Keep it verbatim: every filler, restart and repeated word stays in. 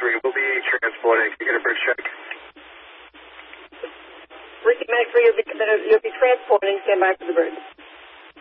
three, we'll be transporting. Can you get a bridge check? Ricky Mac three, you'll be, you'll be transporting. Stand by for the bridge.